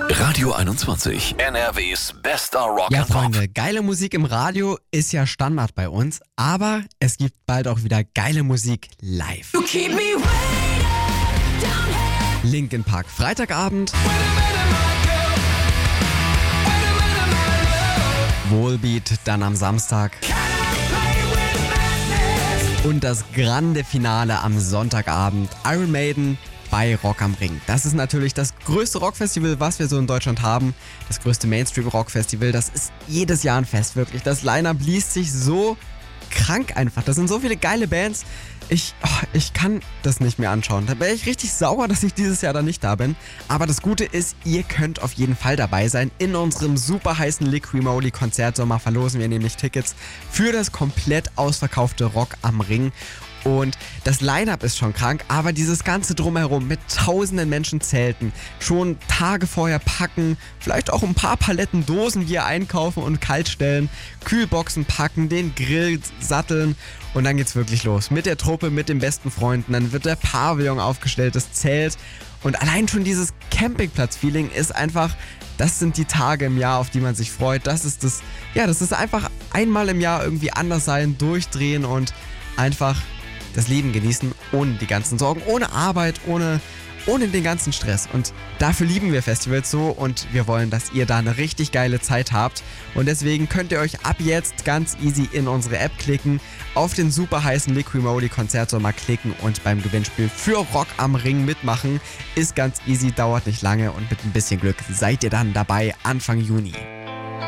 Radio 21, NRWs bester Rock Ja, and Pop. Freunde, geile Musik im Radio ist ja Standard bei uns, aber es gibt bald auch wieder geile Musik live. Linkin Park Freitagabend, Volbeat dann am Samstag und das grande Finale am Sonntagabend, Iron Maiden bei Rock am Ring. Das ist natürlich das größte Rockfestival, was wir so in Deutschland haben. Das größte Mainstream-Rockfestival. Das ist jedes Jahr ein Fest, wirklich. Das Line-Up liest sich so krank einfach. Das sind so viele geile Bands. Ich kann das nicht mehr anschauen. Da wäre ich richtig sauer, dass ich dieses Jahr da nicht da bin. Aber das Gute ist, ihr könnt auf jeden Fall dabei sein. In unserem super heißen Liqui-Moly Konzertsommer verlosen wir nämlich Tickets für das komplett ausverkaufte Rock am Ring. Und das Line-Up ist schon krank, aber dieses ganze Drumherum mit tausenden Menschen zelten, schon Tage vorher packen, vielleicht auch ein paar Paletten Dosen wir einkaufen und kalt stellen, Kühlboxen packen, den Grill satteln und dann geht's wirklich los. Mit der Truppe, mit den besten Freunden, dann wird der Pavillon aufgestellt, das Zelt und allein schon dieses Campingplatz-Feeling ist einfach, das sind die Tage im Jahr, auf die man sich freut. Das ist einfach einmal im Jahr irgendwie anders sein, durchdrehen und einfach das Leben genießen, ohne die ganzen Sorgen, ohne Arbeit, ohne den ganzen Stress. Und dafür lieben wir Festivals so und wir wollen, dass ihr da eine richtig geile Zeit habt. Und deswegen könnt ihr euch ab jetzt ganz easy in unsere App klicken, auf den super heißen Liqui-Moly Konzertsommer klicken und beim Gewinnspiel für Rock am Ring mitmachen. Ist ganz easy, dauert nicht lange und mit ein bisschen Glück seid ihr dann dabei Anfang Juni.